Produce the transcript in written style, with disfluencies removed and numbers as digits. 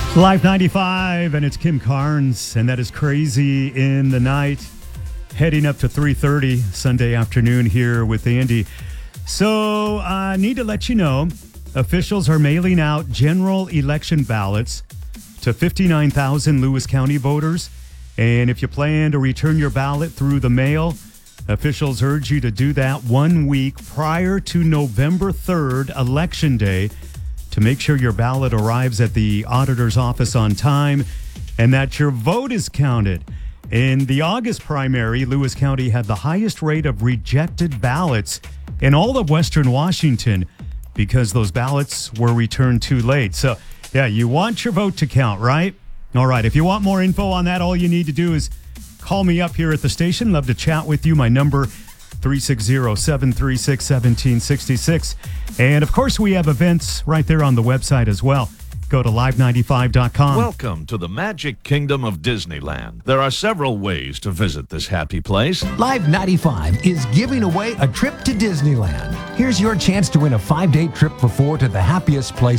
Live 95, and it's Kim Carnes, and that is Crazy in the Night, heading up to 3:30 Sunday afternoon here with Andy. So I need to let you know, officials are mailing out general election ballots to 59,000 Lewis County voters, and if you plan to return your ballot through the mail, officials urge you to do that 1 week prior to November 3rd, Election Day, to make sure your ballot arrives at the auditor's office on time and that your vote is counted. In the August primary, Lewis County had the highest rate of rejected ballots in all of Western Washington because those ballots were returned too late. So, yeah, you want your vote to count, right? All right, if you want more info on that, all you need to do is call me up here at the station. Love to chat with you. My number, 360-736-1766. And, of course, we have events right there on the website as well. Go to live95.com. Welcome to the Magic Kingdom of Disneyland. There are several ways to visit this happy place. Live 95 is giving away a trip to Disneyland. Here's your chance to win a 5-day trip for four to the happiest place